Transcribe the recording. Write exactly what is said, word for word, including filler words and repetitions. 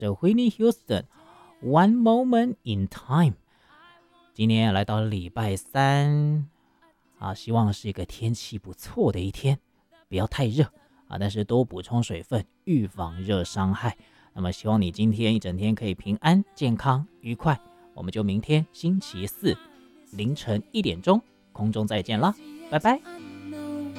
Whitney Houston One Moment in Time。 今天来到礼拜三啊，希望是一个天气不错的一天，不要太热啊，但是多补充水分，预防热伤害。那么希望你今天一整天可以平安、健康、愉快。我们就明天星期四凌晨一点钟空中再见啦，拜拜。